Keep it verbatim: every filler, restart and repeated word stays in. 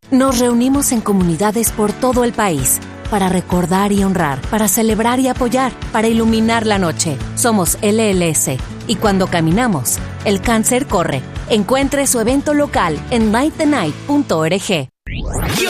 Nos reunimos en comunidades por todo el país para recordar y honrar, para celebrar y apoyar, para iluminar la noche. Somos L L S y cuando caminamos, el cáncer corre. Encuentre su evento local en light the night punto org.